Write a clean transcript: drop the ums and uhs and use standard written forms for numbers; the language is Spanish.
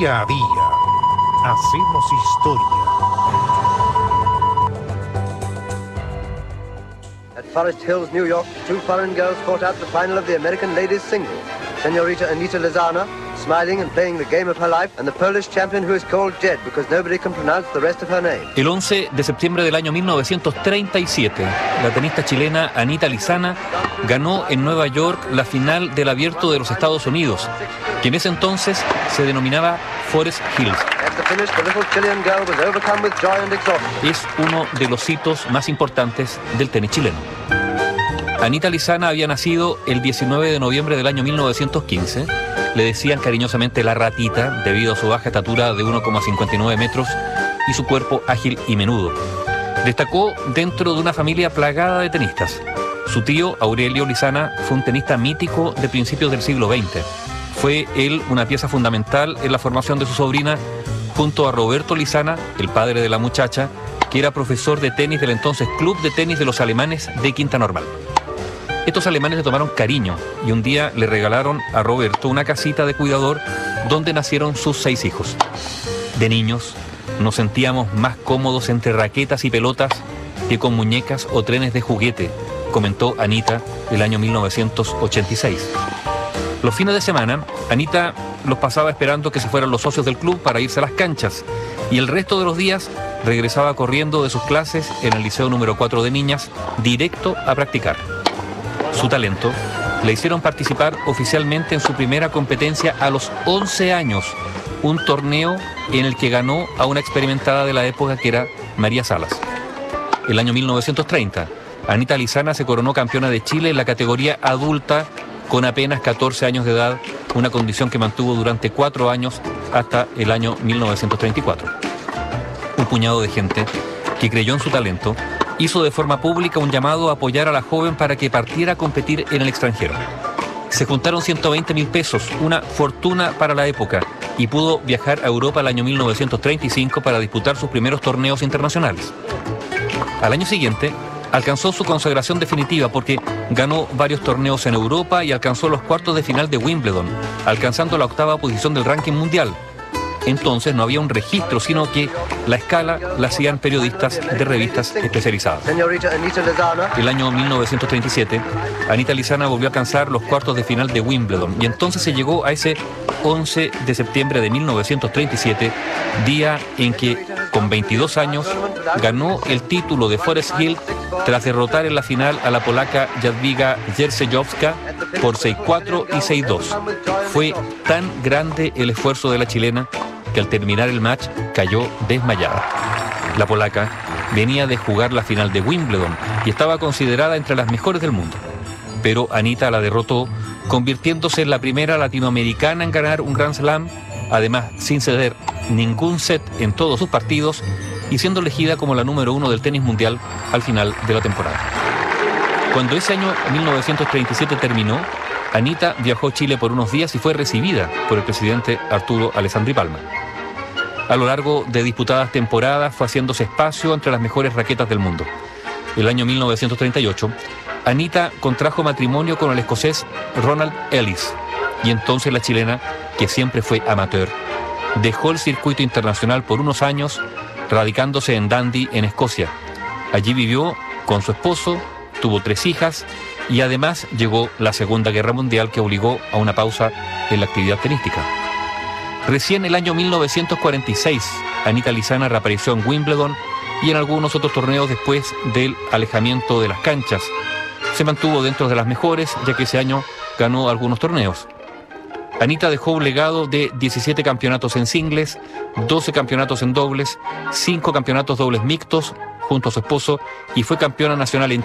Día a día hacemos historia. At Forest Hills, New York, two foreign girls fought out the final of the American ladies singles. Señorita Anita Lizana, smiling and playing the game of her life, and the Polish champion who is called Jed because nobody can pronounce the rest of her name. El 11 de septiembre del año 1937, la tenista chilena Anita Lizana ganó en Nueva York la final del Abierto de los Estados Unidos, que en ese entonces se denominaba Forest Hills. Es uno de los hitos más importantes del tenis chileno. Anita Lizana había nacido el 19 de noviembre del año 1915. Le decían cariñosamente la ratita debido a su baja estatura de 1,59 metros y su cuerpo ágil y menudo. Destacó dentro de una familia plagada de tenistas. Su tío, Aurelio Lizana, fue un tenista mítico de principios del siglo XX. Fue él una pieza fundamental en la formación de su sobrina, junto a Roberto Lizana, el padre de la muchacha, que era profesor de tenis del entonces Club de Tenis de los Alemanes de Quinta Normal. Estos alemanes le tomaron cariño y un día le regalaron a Roberto una casita de cuidador donde nacieron sus 6 hijos. De niños nos sentíamos más cómodos entre raquetas y pelotas que con muñecas o trenes de juguete, comentó Anita el año 1986. Los fines de semana, Anita los pasaba esperando que se fueran los socios del club para irse a las canchas y el resto de los días regresaba corriendo de sus clases en el Liceo número 4 de Niñas directo a practicar. Su talento le hicieron participar oficialmente en su primera competencia a los 11 años, un torneo en el que ganó a una experimentada de la época que era María Salas. El año 1930, Anita Lizana se coronó campeona de Chile en la categoría adulta con apenas 14 años de edad, una condición que mantuvo durante 4 años hasta el año 1934. Un puñado de gente que creyó en su talento hizo de forma pública un llamado a apoyar a la joven para que partiera a competir en el extranjero. Se juntaron 120.000 pesos, una fortuna para la época, y pudo viajar a Europa el año 1935 para disputar sus primeros torneos internacionales. Al año siguiente, alcanzó su consagración definitiva porque ganó varios torneos en Europa y alcanzó los cuartos de final de Wimbledon, alcanzando la 8ª posición del ranking mundial. Entonces no había un registro, sino que la escala la hacían periodistas de revistas especializadas. El año 1937, Anita Lizana volvió a alcanzar los cuartos de final de Wimbledon y entonces se llegó a ese 11 de septiembre de 1937, día en que, con 22 años, ganó el título de Forest Hill tras derrotar en la final a la polaca Jadwiga Jersejowska por 6-4 y 6-2. Fue tan grande el esfuerzo de la chilena que al terminar el match cayó desmayada. La polaca venía de jugar la final de Wimbledon y estaba considerada entre las mejores del mundo. Pero Anita la derrotó, convirtiéndose en la primera latinoamericana en ganar un Grand Slam, además sin ceder ningún set en todos sus partidos y siendo elegida como la número 1 del tenis mundial al final de la temporada. Cuando ese año 1937 terminó, Anita viajó a Chile por unos días y fue recibida por el presidente Arturo Alessandri Palma. A lo largo de disputadas temporadas fue haciéndose espacio entre las mejores raquetas del mundo. El año 1938, Anita contrajo matrimonio con el escocés Ronald Ellis y entonces la chilena, que siempre fue amateur, dejó el circuito internacional por unos años, radicándose en Dundee, en Escocia. Allí vivió con su esposo, tuvo 3 hijas y además llegó la Segunda Guerra Mundial que obligó a una pausa en la actividad tenística. Recién el año 1946, Anita Lizana reapareció en Wimbledon y en algunos otros torneos después del alejamiento de las canchas. Se mantuvo dentro de las mejores, ya que ese año ganó algunos torneos. Anita dejó un legado de 17 campeonatos en singles, 12 campeonatos en dobles, 5 campeonatos dobles mixtos junto a su esposo y fue campeona nacional en